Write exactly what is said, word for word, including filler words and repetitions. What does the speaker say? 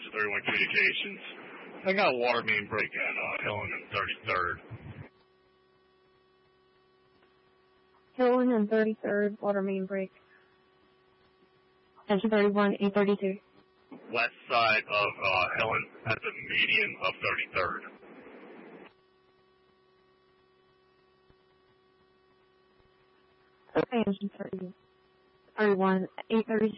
Engine thirty-one Communications. I got a water main break at uh, Helen and thirty-third. Helen and thirty-third, water main break. Engine thirty-one, eight thirty-two. West side of uh, Helen at the median of thirty-third. Okay, engine thirty, thirty-one, eight thirty-two.